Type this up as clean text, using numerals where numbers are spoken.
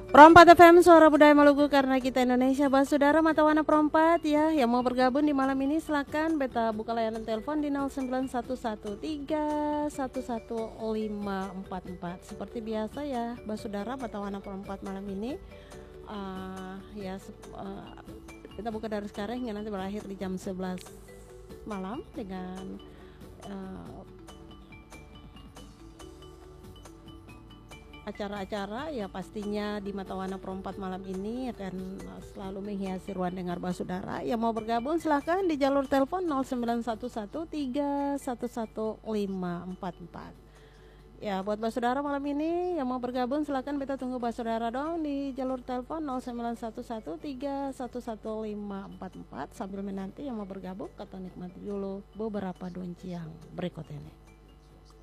Perompat FM Suara Budaya Maluku karena kita Indonesia. Bahas saudara mata warna perompat ya, yang mau bergabung di malam ini silakan beta buka layanan telepon di 091113110544. Seperti biasa ya, bahas saudara mata warna perompat malam ini kita buka dari sekarang hingga nanti berakhir di jam 11 malam dengan acara-acara ya. Pastinya di Mata Warna Perempat malam ini akan selalu menghiasi ruang dengar basudara. Yang mau bergabung silahkan di jalur telepon 091131110544. Ya, buat basudara malam ini yang mau bergabung silahkan beta tunggu basudara dong di jalur telepon 091131110544 sambil menanti yang mau bergabung kata nikmati dulu beberapa donci yang berikut ini.